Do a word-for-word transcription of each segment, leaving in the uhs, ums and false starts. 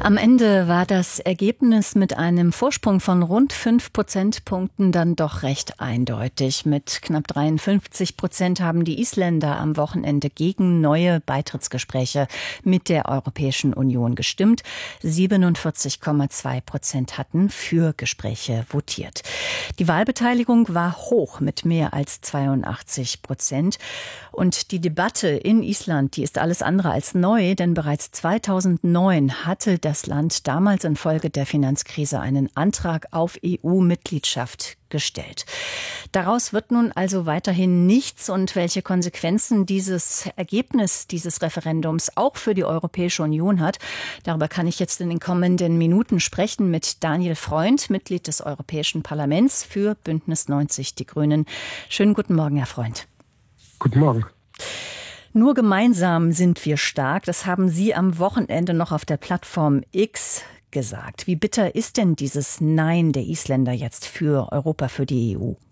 Am Ende war das Ergebnis mit einem Vorsprung von rund fünf Prozentpunkten dann doch recht eindeutig. Mit knapp dreiundfünfzig Prozent haben die Isländer am Wochenende gegen neue Beitrittsgespräche mit der Europäischen Union gestimmt. siebenundvierzig Komma zwei Prozent hatten für Gespräche votiert. Die Wahlbeteiligung war hoch mit mehr als zweiundachtzig Prozent. Und die Debatte in Island, die ist alles andere als neu, denn bereits zweitausendneun hatte das Land damals infolge der Finanzkrise einen Antrag auf E U-Mitgliedschaft gestellt. Daraus wird nun also weiterhin nichts, und welche Konsequenzen dieses Ergebnis dieses Referendums auch für die Europäische Union hat, darüber kann ich jetzt in den kommenden Minuten sprechen mit Daniel Freund, Mitglied des Europäischen Parlaments für Bündnis neunzig Die Grünen. Schönen guten Morgen, Herr Freund. Guten Morgen. Nur gemeinsam sind wir stark. Das haben Sie am Wochenende noch auf der Plattform X gesagt. Wie bitter ist denn dieses Nein der Isländer jetzt für Europa, für die E U?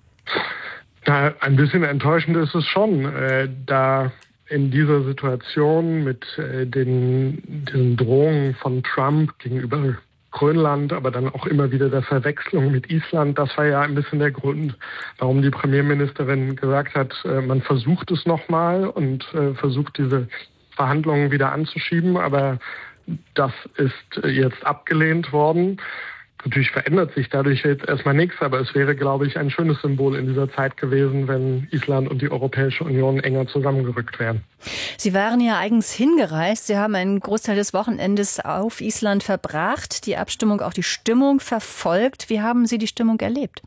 Na, ein bisschen enttäuschend ist es schon, äh, da in dieser Situation mit äh, den, den Drohungen von Trump gegenüber Grönland, aber dann auch immer wieder der Verwechslung mit Island. Das war ja ein bisschen der Grund, warum die Premierministerin gesagt hat, man versucht es nochmal und versucht, diese Verhandlungen wieder anzuschieben. Aber das ist jetzt abgelehnt worden. Natürlich verändert sich dadurch jetzt erstmal nichts, aber es wäre, glaube ich, ein schönes Symbol in dieser Zeit gewesen, wenn Island und die Europäische Union enger zusammengerückt wären. Sie waren ja eigens hingereist. Sie haben einen Großteil des Wochenendes auf Island verbracht, die Abstimmung, auch die Stimmung verfolgt. Wie haben Sie die Stimmung erlebt?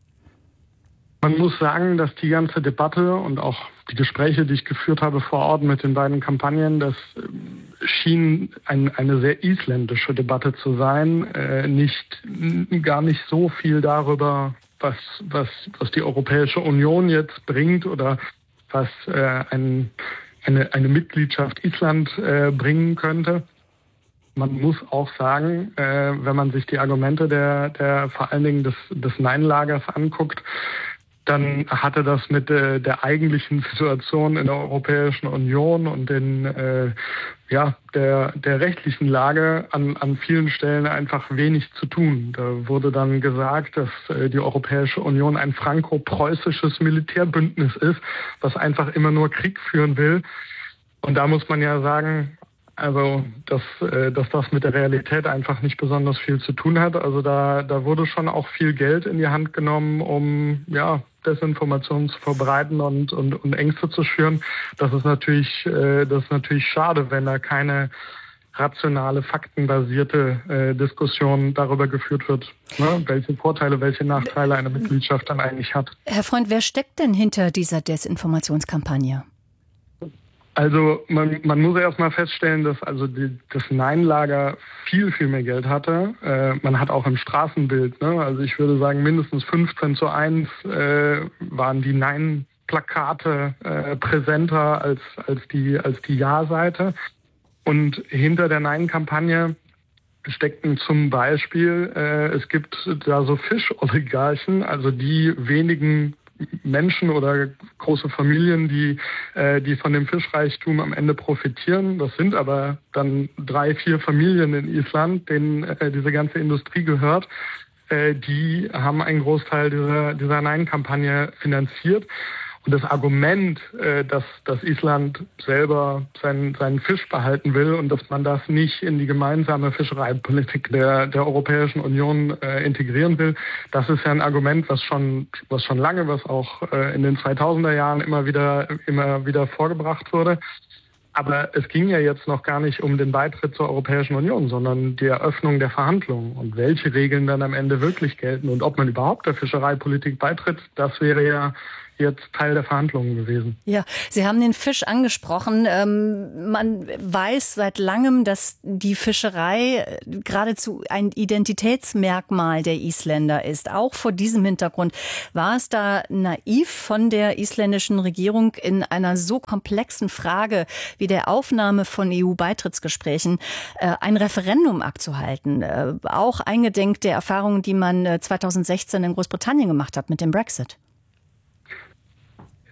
Man muss sagen, dass die ganze Debatte und auch die Gespräche, die ich geführt habe vor Ort mit den beiden Kampagnen, das schien ein, eine sehr isländische Debatte zu sein. Äh, nicht, gar nicht so viel darüber, was, was, was die Europäische Union jetzt bringt oder was äh, ein, eine, eine Mitgliedschaft Island äh, bringen könnte. Man muss auch sagen, äh, wenn man sich die Argumente der, der vor allen Dingen des, des Nein-Lagers anguckt, dann hatte das mit äh, der eigentlichen Situation in der Europäischen Union und den, äh, ja, der, der rechtlichen Lage an, an vielen Stellen einfach wenig zu tun. Da wurde dann gesagt, dass äh, die Europäische Union ein franco-preußisches Militärbündnis ist, was einfach immer nur Krieg führen will. Und da muss man ja sagen, also dass, äh, dass das mit der Realität einfach nicht besonders viel zu tun hat. Also da, da wurde schon auch viel Geld in die Hand genommen, um ja Desinformationen zu verbreiten und, und, und Ängste zu schüren. Das ist natürlich, äh, das ist natürlich schade, wenn da keine rationale, faktenbasierte äh, Diskussion darüber geführt wird, ne, welche Vorteile, welche Nachteile eine Mitgliedschaft dann eigentlich hat. Herr Freund, wer steckt denn hinter dieser Desinformationskampagne? Also man, man muss erst mal feststellen, dass also die, das Nein-Lager viel, viel mehr Geld hatte. Äh, man hat auch im Straßenbild, ne, also ich würde sagen mindestens fünfzehn zu eins äh, waren die Nein-Plakate äh, präsenter als, als die, als die Ja-Seite. Und hinter der Nein-Kampagne steckten zum Beispiel, äh, es gibt da so Fischoligarchen, also die wenigen Menschen oder große Familien, die, äh, die von dem Fischreichtum am Ende profitieren. Das sind aber dann drei, vier Familien in Island, denen äh, diese ganze Industrie gehört. Äh, die haben einen Großteil dieser, dieser Nein-Kampagne finanziert. Und das Argument, äh, dass, dass Island selber seinen, seinen Fisch behalten will und dass man das nicht in die gemeinsame Fischereipolitik der, der Europäischen Union äh, integrieren will, das ist ja ein Argument, was schon, was schon lange, was auch äh, in den zweitausender Jahren immer wieder, immer wieder vorgebracht wurde. Aber es ging ja jetzt noch gar nicht um den Beitritt zur Europäischen Union, sondern die Eröffnung der Verhandlungen. Und welche Regeln dann am Ende wirklich gelten und ob man überhaupt der Fischereipolitik beitritt, das wäre ja jetzt Teil der Verhandlungen gewesen. Ja, Sie haben den Fisch angesprochen. Ähm, man weiß seit langem, dass die Fischerei geradezu ein Identitätsmerkmal der Isländer ist. Auch vor diesem Hintergrund war es da naiv von der isländischen Regierung, in einer so komplexen Frage wie der Aufnahme von E U-Beitrittsgesprächen äh, ein Referendum abzuhalten. Äh, auch eingedenk der Erfahrungen, die man zweitausendsechzehn in Großbritannien gemacht hat mit dem Brexit.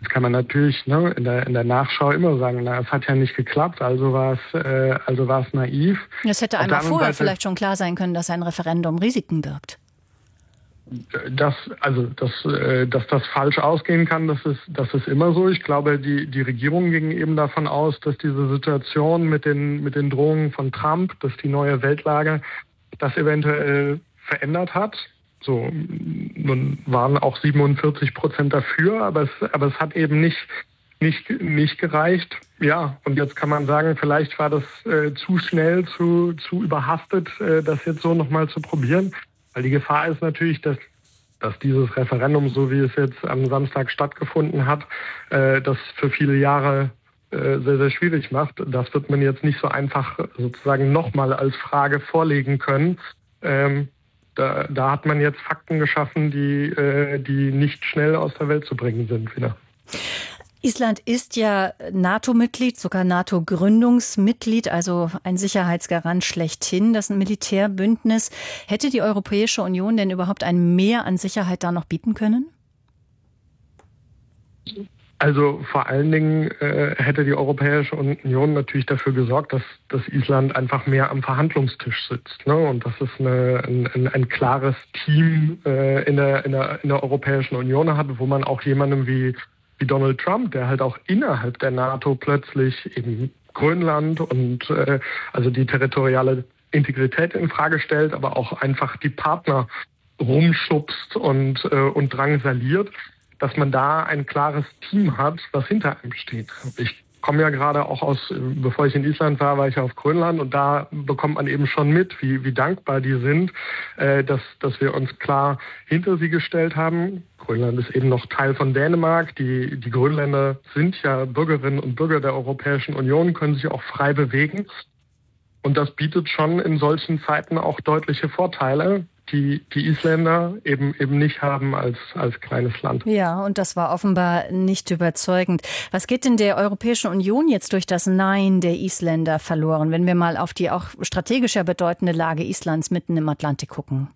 Jetzt kann man natürlich ne, in der in der Nachschau immer sagen, na, es hat ja nicht geklappt, also war es äh, also war es naiv. Es hätte einmal vorher Seite, vielleicht schon klar sein können, dass ein Referendum Risiken birgt. Dass, also, dass, äh, dass das falsch ausgehen kann, das ist, das ist immer so. Ich glaube, die, die Regierung ging eben davon aus, dass diese Situation mit den, mit den Drohungen von Trump, dass die neue Weltlage das eventuell verändert hat. So, nun waren auch siebenundvierzig Prozent dafür, aber es, aber es hat eben nicht, nicht, nicht gereicht. Ja, und jetzt kann man sagen, vielleicht war das äh, zu schnell, zu, zu überhastet, äh, das jetzt so nochmal zu probieren. Weil die Gefahr ist natürlich, dass, dass dieses Referendum, so wie es jetzt am Samstag stattgefunden hat, äh, das für viele Jahre äh, sehr, sehr schwierig macht. Das wird man jetzt nicht so einfach sozusagen nochmal als Frage vorlegen können. Ähm, da, da hat man jetzt Fakten geschaffen, die, äh, die nicht schnell aus der Welt zu bringen sind wieder. Island ist ja NATO-Mitglied, sogar NATO-Gründungsmitglied, also ein Sicherheitsgarant schlechthin, das ein Militärbündnis. Hätte die Europäische Union denn überhaupt ein Mehr an Sicherheit da noch bieten können? Also vor allen Dingen äh, hätte die Europäische Union natürlich dafür gesorgt, dass, dass Island einfach mehr am Verhandlungstisch sitzt, ne? Und dass es eine, ein, ein klares Team äh, in, der, in, der, in der Europäischen Union hat, wo man auch jemandem wie wie Donald Trump, der halt auch innerhalb der NATO plötzlich eben Grönland und äh, also die territoriale Integrität in Frage stellt, aber auch einfach die Partner rumschubst und, äh, und drangsaliert, dass man da ein klares Team hat, was hinter einem steht. Ich komme ja gerade auch aus, bevor ich in Island war, war ich ja auf Grönland und da bekommt man eben schon mit, wie, wie dankbar die sind, äh, dass, dass wir uns klar hinter sie gestellt haben. Grönland ist eben noch Teil von Dänemark. Die, die Grönländer sind ja Bürgerinnen und Bürger der Europäischen Union, können sich auch frei bewegen. Und das bietet schon in solchen Zeiten auch deutliche Vorteile, die die Isländer eben eben nicht haben als als kleines Land. Ja, und das war offenbar nicht überzeugend. Was geht denn der Europäischen Union jetzt durch das Nein der Isländer verloren, wenn wir mal auf die auch strategischer bedeutende Lage Islands mitten im Atlantik gucken?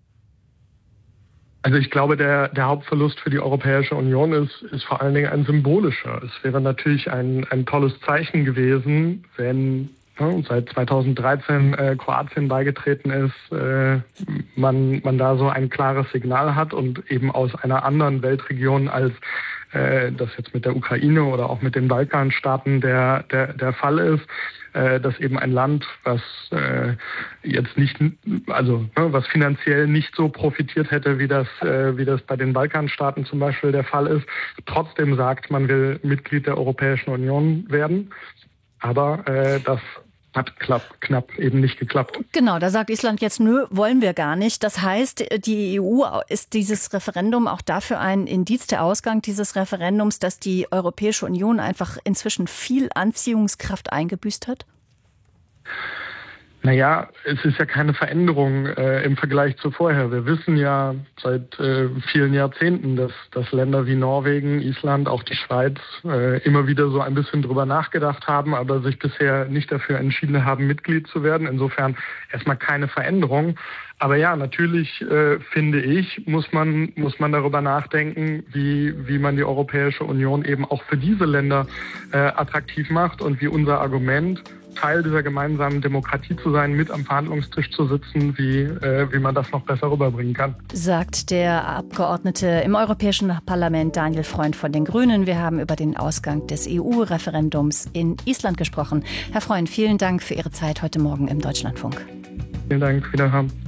Also ich glaube, der der Hauptverlust für die Europäische Union ist ist vor allen Dingen ein symbolischer. Es wäre natürlich ein ein tolles Zeichen gewesen, wenn und seit zweitausenddreizehn äh, Kroatien beigetreten ist, äh, man man da so ein klares Signal hat und eben aus einer anderen Weltregion als äh, das jetzt mit der Ukraine oder auch mit den Balkanstaaten der der der Fall ist, äh, dass eben ein Land, was äh, jetzt nicht, also ne, was finanziell nicht so profitiert hätte, wie das äh, wie das bei den Balkanstaaten zum Beispiel der Fall ist, trotzdem sagt, man will Mitglied der Europäischen Union werden, aber äh, das hat knapp, knapp eben nicht geklappt. Genau, da sagt Island jetzt, nö, wollen wir gar nicht. Das heißt, die E U ist dieses Referendum auch dafür ein Indiz, der Ausgang dieses Referendums, dass die Europäische Union einfach inzwischen viel Anziehungskraft eingebüßt hat? Naja, es ist ja keine Veränderung äh, im Vergleich zu vorher. Wir wissen ja seit äh, vielen Jahrzehnten, dass, dass Länder wie Norwegen, Island, auch die Schweiz äh, immer wieder so ein bisschen drüber nachgedacht haben, aber sich bisher nicht dafür entschieden haben, Mitglied zu werden. Insofern erstmal keine Veränderung. Aber ja, natürlich äh, finde ich, muss man muss man darüber nachdenken, wie wie man die Europäische Union eben auch für diese Länder äh, attraktiv macht und wie unser Argument, Teil dieser gemeinsamen Demokratie zu sein, mit am Verhandlungstisch zu sitzen, wie, äh, wie man das noch besser rüberbringen kann. Sagt der Abgeordnete im Europäischen Parlament Daniel Freund von den Grünen. Wir haben über den Ausgang des E U-Referendums in Island gesprochen. Herr Freund, vielen Dank für Ihre Zeit heute Morgen im Deutschlandfunk. Vielen Dank, Wiederhören.